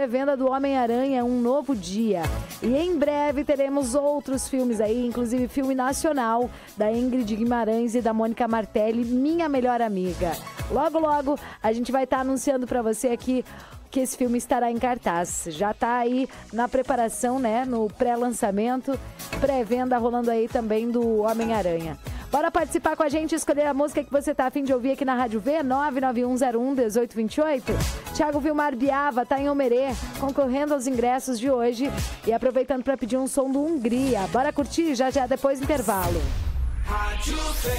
pré-venda do Homem-Aranha, Um Novo Dia. E em breve teremos outros filmes aí, inclusive filme nacional da Ingrid Guimarães e da Mônica Martelli, Minha Melhor Amiga. Logo, logo, a gente vai estar anunciando para você aqui que esse filme estará em cartaz. Já está aí na preparação, né? No pré-lançamento, pré-venda rolando aí também do Homem-Aranha. Bora participar com a gente, escolher a música que você está a fim de ouvir aqui na Rádio V, 991011828. Thiago Vilmar Biava tá em Omerê, concorrendo aos ingressos de hoje e aproveitando para pedir um som do Hungria. Bora curtir já depois do intervalo. Rádio V.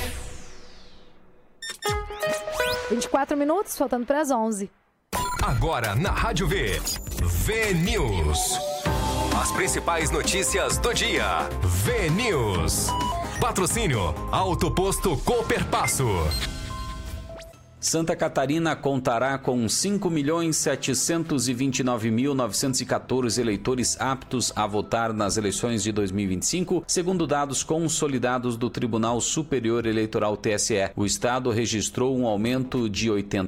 24 minutos, faltando para as 11. Agora na Rádio V, V-News. As principais notícias do dia. V-News. Patrocínio Auto Posto Cooperpasso. Santa Catarina contará com 5.729.914 eleitores aptos a votar nas eleições de 2025, segundo dados consolidados do Tribunal Superior Eleitoral TSE. O estado registrou um aumento de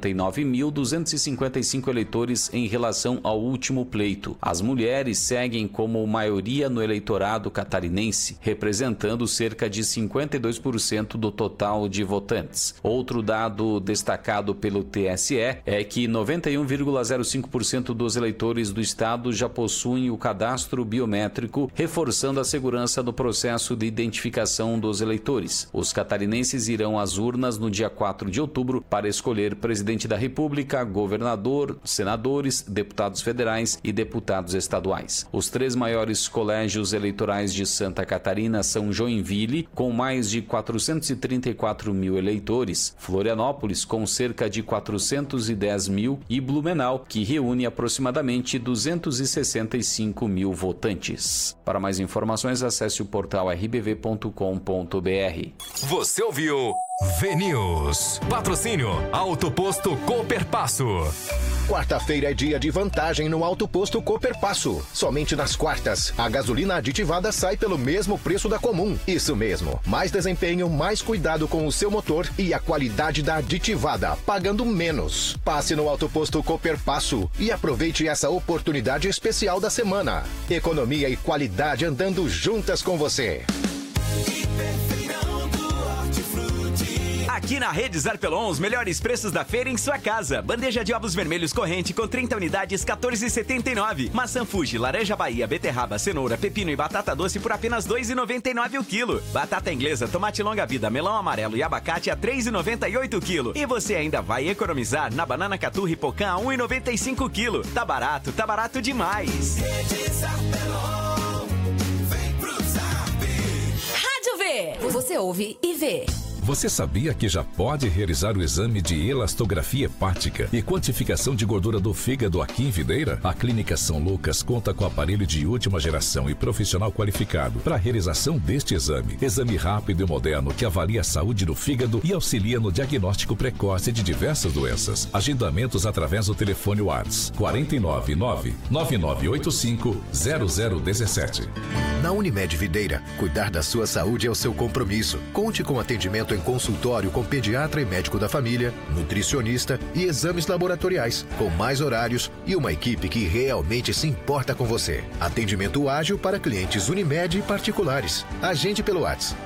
89.255 eleitores em relação ao último pleito. As mulheres seguem como maioria no eleitorado catarinense, representando cerca de 52% do total de votantes. Outro dado destacado pelo TSE é que 91,05% dos eleitores do estado já possuem o cadastro biométrico, reforçando a segurança no processo de identificação dos eleitores. Os catarinenses irão às urnas no dia 4 de outubro para escolher presidente da República, governador, senadores, deputados federais e deputados estaduais. Os 3 maiores colégios eleitorais de Santa Catarina são Joinville, com mais de 434 mil eleitores, Florianópolis, com cerca de 410 mil, e Blumenau, que reúne aproximadamente 265 mil votantes. Para mais informações, acesse o portal rbv.com.br. Você ouviu V-News. Patrocínio Auto Posto Cooperpasso. Quarta-feira é dia de vantagem no Auto Posto Cooperpasso. Somente nas quartas, a gasolina aditivada sai pelo mesmo preço da comum. Isso mesmo, mais desempenho, mais cuidado com o seu motor e a qualidade da aditivada, pagando menos. Passe no Auto Posto Cooperpasso e aproveite essa oportunidade especial da semana. Economia e qualidade andando juntas com você. Aqui na Rede Zarpelon, os melhores preços da feira em sua casa. Bandeja de ovos vermelhos corrente com 30 unidades, R$ 14,79. Maçã Fuji, laranja Bahia, beterraba, cenoura, pepino e batata doce por apenas R$ 2,99 o quilo. Batata inglesa, tomate longa-vida, melão amarelo e abacate a R$ 3,98 o quilo. E você ainda vai economizar na banana caturra e pocã a R$ 1,95 o quilo. Tá barato demais. Rede Zarpelon, vem pro Zap. Rádio V, você ouve e vê. Você sabia que já pode realizar o exame de elastografia hepática e quantificação de gordura do fígado aqui em Videira? A Clínica São Lucas conta com aparelho de última geração e profissional qualificado para a realização deste exame. Exame rápido e moderno que avalia a saúde do fígado e auxilia no diagnóstico precoce de diversas doenças. Agendamentos através do telefone WhatsApp 499-9985-0017. Na Unimed Videira, cuidar da sua saúde é o seu compromisso. Conte com atendimento em consultório com pediatra e médico da família, nutricionista e exames laboratoriais, com mais horários e uma equipe que realmente se importa com você. Atendimento ágil para clientes Unimed e particulares. Agende pelo WhatsApp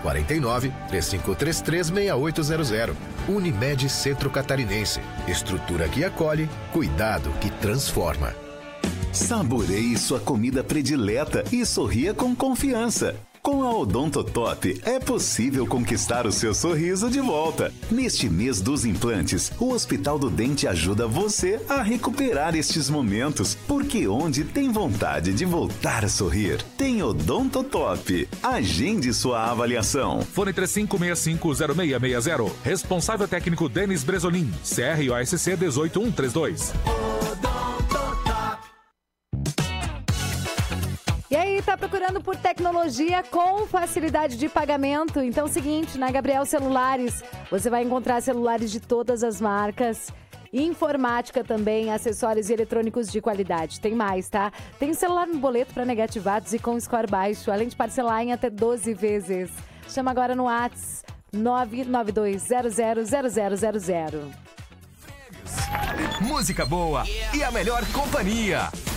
49-3533-6800. Unimed Centro Catarinense. Estrutura que acolhe, cuidado que transforma. Saboreie sua comida predileta e sorria com confiança. Com a Odontotop é possível conquistar o seu sorriso de volta. Neste mês dos implantes, o Hospital do Dente ajuda você a recuperar estes momentos, porque onde tem vontade de voltar a sorrir, tem Odontotop. Agende sua avaliação. Fone 35650660. Responsável técnico Denis Bresolim. CROSC 18132. E aí, tá procurando por tecnologia com facilidade de pagamento? Então é o seguinte, na Gabriel Celulares, você vai encontrar celulares de todas as marcas, informática também, acessórios e eletrônicos de qualidade. Tem mais, tá? Tem celular no boleto para negativados e com score baixo, além de parcelar em até 12 vezes. Chama agora no WhatsApp 992000000. Música boa e a melhor companhia.